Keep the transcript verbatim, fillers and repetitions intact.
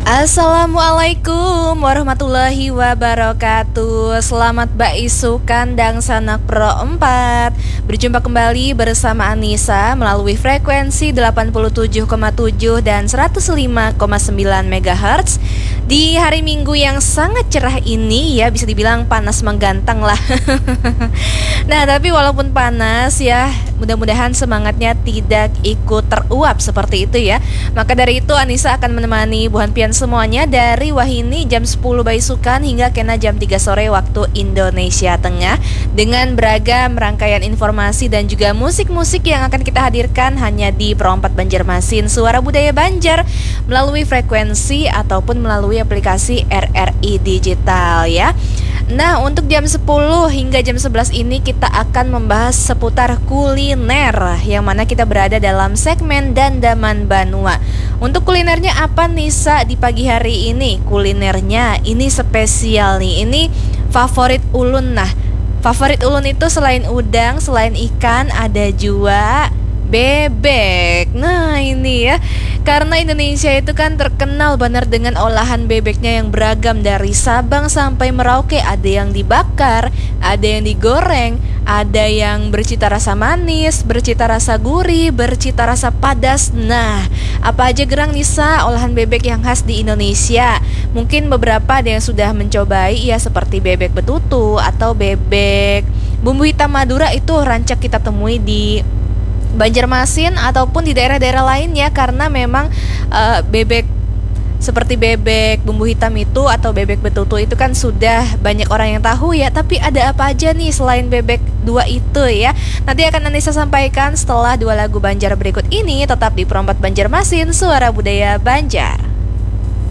Assalamualaikum warahmatullahi wabarakatuh. Selamat baisu kandang sanak pro empat. Berjumpa kembali bersama Anissa melalui frekuensi delapan puluh tujuh koma tujuh dan seratus lima koma sembilan megahertz di hari Minggu yang sangat cerah ini, ya bisa dibilang panas menggantang lah. Nah, tapi walaupun panas ya, mudah-mudahan semangatnya tidak ikut teruap seperti itu ya. Maka dari itu Anissa akan menemani buhan pian semuanya dari Wahini jam sepuluh baisukan hingga kena jam tiga sore waktu Indonesia Tengah dengan beragam rangkaian informasi dan juga musik-musik yang akan kita hadirkan hanya di Pro empat Banjarmasin Suara Budaya Banjar melalui frekuensi ataupun melalui aplikasi R R I Digital ya. Nah, untuk jam sepuluh hingga jam sebelas ini kita akan membahas seputar kuliner, yang mana kita berada dalam segmen Dandaman Banua. Untuk kulinernya apa Nisa di pagi hari ini? Kulinernya ini spesial nih, ini favorit ulun. Nah, favorit ulun itu selain udang, selain ikan, ada juga bebek. Nah ini ya, karena Indonesia itu kan terkenal benar dengan olahan bebeknya yang beragam dari Sabang sampai Merauke. Ada yang dibakar, ada yang digoreng, ada yang bercita rasa manis, bercita rasa gurih, bercita rasa pedas. Nah, apa aja gerang Nisa olahan bebek yang khas di Indonesia? Mungkin beberapa ada yang sudah mencobai ya, seperti bebek betutu atau bebek bumbu hitam Madura. Itu rancak kita temui di Banjarmasin ataupun di daerah-daerah lainnya, karena memang uh, bebek seperti bebek bumbu hitam itu atau bebek betutu itu kan sudah banyak orang yang tahu ya. Tapi ada apa aja nih selain bebek dua itu ya? Nanti akan Anissa sampaikan setelah dua lagu Banjar berikut ini. Tetap di Pro empat Banjarmasin Suara Budaya Banjar.